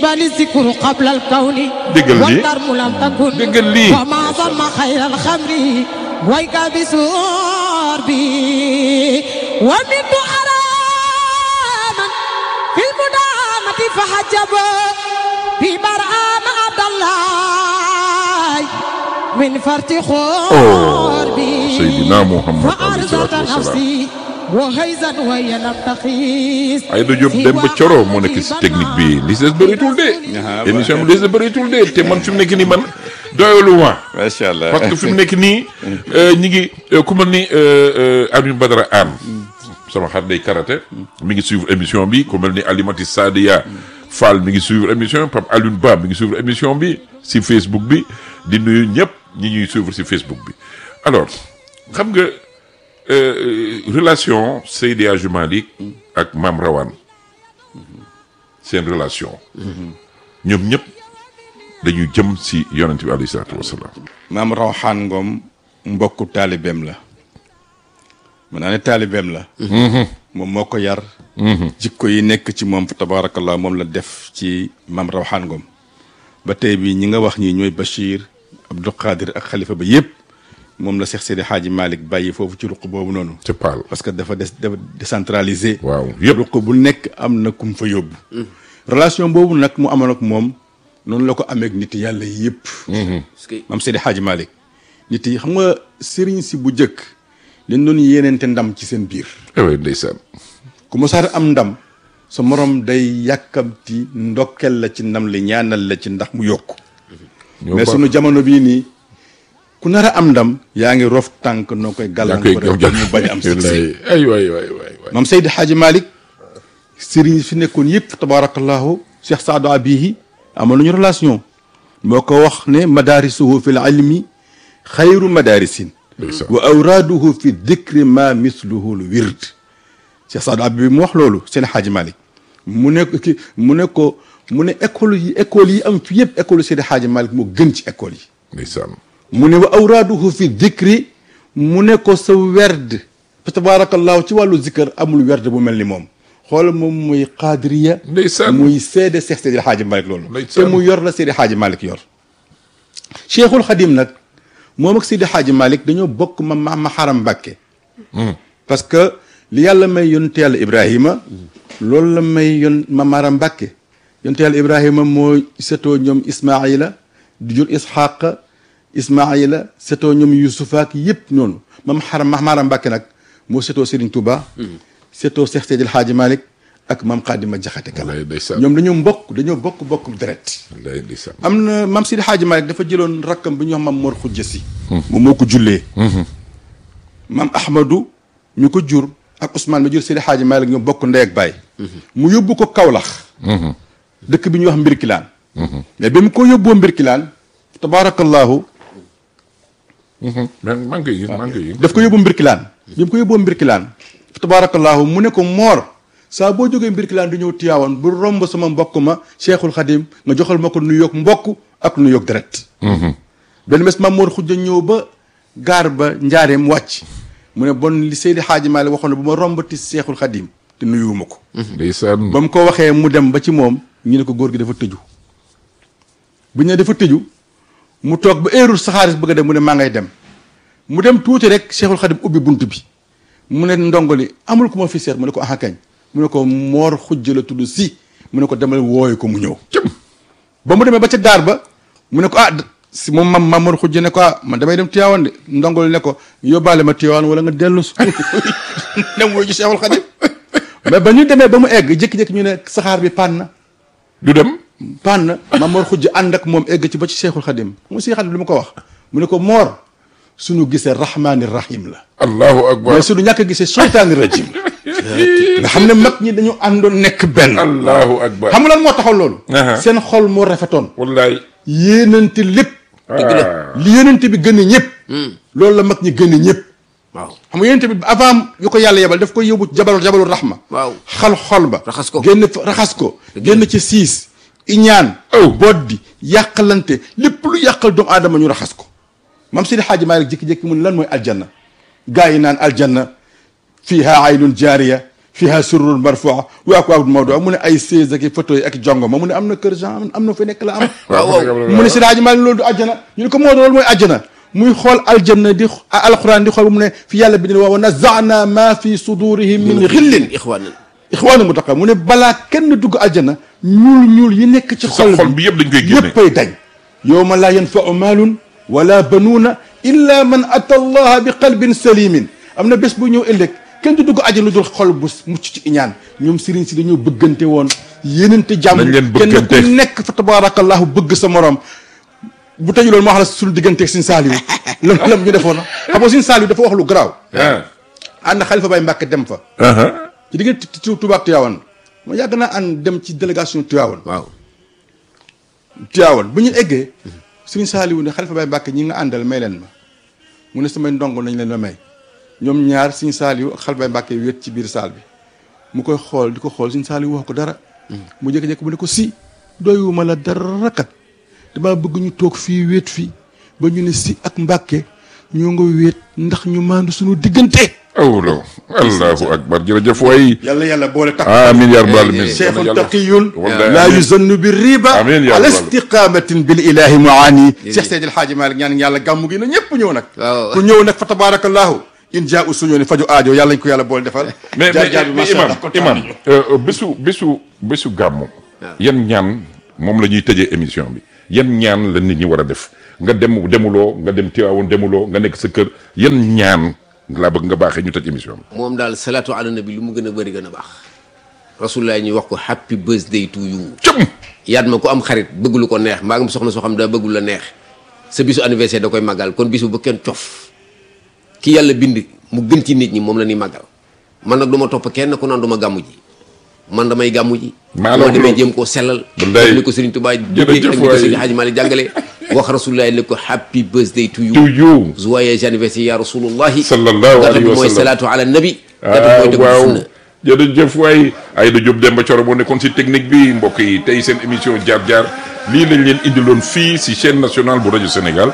بل الذكر قبل الكون والدرم لم تكن وما ضم خير الخمر ويك بسور بي ومن حراما في المدامة فحجب في برآم عبد الله من فرط خور بي سيدنا محمد فأرزت نفسي وهيزا وهي لم تخيس Aïda Diop Demba Thioro moo nekk si technique bi li des bëritul de émission bi li des bëritul de te man fi mu nekk nii man doyalu ma macha allah parce que fi mu nekk nii ñi ngi ku mel ni Alioune Badara Anne sama xarit day karaté mi ngi suivre émission bi ku mel ni Alimati Sadia Fall mi ngi suivre émission Pape Alioune Ba mi ngi suivre émission bi si Facebook bi di nuyu ñëpp ñi ñuy suivre si Facebook bi alors xam nga relation Seydi Hadji Malick ak Mame Rawane seen relation ñoom ñëpp dañuy jëm si yonent bi alayhi salaatu wasalaam Mame Rawane Ngom mbokku taalibeem la mën naa ne taalibeem la moom moo ko yar jikko yi nekk ci moom fa tabarakallah moom la def ci Mame Rawane Ngom ba tey bi ñi nga wax ñi ñooy Bachir Abdou Khadir ak xalifa ba yëpp moom la Cheikh Seydi Hadji Malick bàyyi foofu ci ruq boobu noonu c'est pas parce que dafa décentralisé waaw yëpp ruq bu nekk am na kum fa yóbbu relation boobu nag mu amoon ak moom noonu la ko amee ak nit yàlla yëpp maam Seydi Hadji Malick nit yi xam nga sëriñ si bu njëkk dañ doon yéeneente ndam ci seen biir oui ndeysaan ku mosaar am ndam sa morom day yàkkamti ndokkel la ci ndam li ñaanal la ci ndax mu yokk mais sunu jamono bii nii ku nar a am ndam yaa ngi rof tànk noo koy gàllankoor mu bañ am succès ay waay maam Seydi Hadji Malick sëriñ fi nekkoon yëpp tabarakallahu Cheikh Saadu Abihi amoon nañu relation moo ko wax ne madarisuhu fi l ilmi xayru madarisin wa awraaduhu fi dikri ma misluhu l wird Cheikh Saadu Abihi mu wax loolu Seydi Hadji Malick mu ne école yi am fi yëpp école Seydi Hadji Malick moo gën ci école yi ndeysaan mu ne wa awraaduhu fi dikri mu ne ko sa werd fa tabarakallahu ci wàllu zikkër amul werd bu mel ni moom xoolal moom muy qaadiriya ndeysaan muy seede Seex Seydi Hadji Malick loolu te ndeysaan mu yor la Seydi Hadji Malick yor Cheikhul Khadim nag moom ak Seydi Hadji Malick dañoo bokk ma xaram Mbàkke parce que li yàlla may yonte yàlla Ibrahima loolu la may ma maram Mbàkke yonte yàlla Ibrahima moo setoo ñoom Ismaila di jur Isxaqa Ismaila setoo ñoom Yusufa ak yëpp noonu maram Mbàkke nag moo setoo Serigne Touba setoo Cheikh Seydi Hadji Malick ak maam Xaadima Jaxate Kala ñoom dañoo bokk deret am na maam Seydi Hadji Malick dafa jëloon rakkam bi ñuy wax maam Mor Xujja Si moom moo ko jullee maam Ahmadou ñu ko jur ak Ousmane ma jur Seydi Hadji Malick ñoom bokk ndey ak baay mu yóbbu ko Kaolack dëkk bi ñuy wax Mbirkilaan mais bi mu ko yóbboo Mbirkilaan tabarakallahu maa ngi koy gis daf ko yóbbu Mbirkilaan bi mu ko yóbboo Mbirkilaan tabarakallahu mu ne ko Moor saa boo jógee Mbirkilaan di ñëw Tiwaawan bu romb sama mbokk ma Cheikhul Khadim nga joxal ma ko nuyoog mbokk ak nuyoog deret benn bés Maam Mor Xujja ñëw ba gaar ba njaareem wàcc mu ne bon li Seydi Hadji Malick waxoon ne bu ma rombati Cheikhul Khadim te nuyuwuma ko ndeysaan ba mu ko waxee mu dem ba ci moom ñu ne ko góor gi dafa tëju bu ñu ne dafa tëju mu toog ba heure saxaaris bëgg a dem mu ne maa ngay dem mu dem tuuti rek Cheikhul Khadim ubbi bunt bi mu ne ndongoli amul ko ma fi seet mu ne ko aha kañ mu ne ko Mor Xujja la tudd si mu ne ko demal wooye ko mu ñëw ba mu demee ba ca daar ba mu ne ko si moom mam Mor Xujja ne ko man damay dem Tiwaawan de ndongoli ne ko yóbbaale ma Tiwaawan wala nga dellu su dem wooyu ci Cheikhul Khadim mais ba ñu demee ba mu egg jékki-jékki ñu ne saxaar bi pann na du dem pann Maam Mor Xujja ànd ak moom egg ci ba ci Cheikhul Khadim mu si Khadim li mu ko wax mu ne ko Mor suñu gisee rahmaani rahim la allahu akbar mais suñu ñàkk gisee seytaani rajim nga xam ne mag ñi dañu àndoon nekk benn allahu akbar xam nga lan moo taxaw loolu seen xol moo rafetoon wallaay yéenante lépp dëgg la li yéenante bi gën a ñëpp loolu la mag ñi gën a ñëpp waaw xam nga yéenante bi avant yu ko yàlla yebal daf koy yóbbu jabalu rahma waaw xol ba raxas ko raxas ko génn ci siis iñaan boddi yàqalante lépp lu yàqal doomu aadama ñu raxas ko Maam Seydi Hadji Malick jékki-jékki mu ne lan mooy aljanna gaa yi naan aljanna fiiha aynun jaariya fiha surrun marfua wa akwaabun mawdu'a mu ne ay chaise ak photo yi ak jongo ma mu ne am na kër Jean am na fa nekk la am mu ne si daaji maa loolu du àjjana ñu ne ko moo loolu mooy àjjana muy xool aljanna di alquran di xool bu mu ne fi yàlla bi dina wa naza'na ma fi sudurihim min ghillin ixwaana mu taqa mu ne balaa kenn dugg aljanna ñuul yi nekk ci xol bi yëpp dañ koy génne yëppay dañ yawma laa yanfa'u maalun wala banuuna illa man ata allaha bi qalbin salimin am na bés bu ñëw ëllëg kenn du dugg àjjana lu dul xol bu mucc ci iñaan ñoom sëriñ si dañoo bëggante woon yéenante jàmm kenn ku nekk fa tabarakallahu bëgg sa morom bu tëju loolu moo xam ne suñu digganteeg Sëriñ Saaliw lam ñu defoon xam nga Sëriñ Saaliw dafa wax lu garaaw ànd Xalifa Baye Mbàkke dem fa ci diggante Tuubaa ak Tiwaawan ma yàgg naa ànd dem ci délégation Tiwaawan waaw Tiwaawan bu ñu eggee Sëriñ Saaliw ne Xalifa Baye Mbàkke ñi nga àndal may leen ma mu ne samay ndongo nañ leen ma may ñoom ñaar Sëriñ Saaliw ak Xalifa Baye Mbàkke wéet ci biir saal bi mu koy xool di ko xool Sëriñ Saaliw wax ko dara mu jékki-jékki mu ne ko si doyuma la dara kat damaa bëgg ñu toog fii wéet fii ba ñu ne si ak Mbàkke ñoo nga wéet ndax ñu maandu suñu diggante awlo allahu akbar jërëjëf waay yàlla boole tax amiin yaa rabbal aalamiin cheikhun taqiyun laa yuzannu bi riba ala istiqamatin bil ilahi muani Cheikh Seydil Hadji Malick ñaan yàlla gàmmu gi na ñëpp ñëw nag ku ñëw nag fa tabarakallahu in jaa u suñu ni faju aajo yàlla ñu ko yàlla boole defal mais imam bésu gàmmu yan ñaan moom la ñuy tëjee émission bi yan ñaan la nit ñi war a def nga demuloo nga dem Tiwaawoon demuloo nga nekk sa kër yan ñaan laa bëgg nga baaxee ñu tëj émission bi moom daal salaatu ala nabi lu mu gën a bëri gën a baax rasulullah ñuy wax ko happy birthday to you yaat ma ko am xarit bëgg lu ko neex mbaa nga soxna soo xam daa bëggul la neex sa bisu anniversaire da koy màggal kon bisu bu kenn cof ki yàlla bind mu gën ci nit ñi moom la ñuy màggal man nag du ma topp kenn ku naan du ma gàmmu ji man damay gàmmu ji moo demee jéem koo sellal ni ko Serigne Touba duggee ak ni ko Seydi Hadji Malick jàngale wax rasulullah ne ko happy birthday to you joyeux anniversaire ya rasulullahi sallallahu alayhi wa sallam mooy salaatu ala nabi mooy dëgg sunna jërëjëf waay Aïda Diop Demba Thioro moo nekkoon si technique bi mbokk yi tey seen émission jaar-jaar lii lañ leen indiloon fii si chaîne nationale bu rajo Sénégal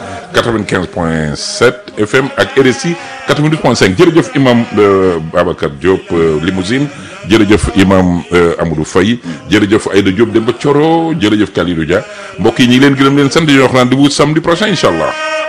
95.7 FM ak RSI 92.5 jërëjëf imam Babacar Diop Limousine jërëjëf imam Amadou Faye jërëjëf Aïda Diop Demba Thioro jërëjëf Kalidou Dia mbokk yi ñu ngi leen gërëm leen sant di wax naan di wut samedi prochain incha allah.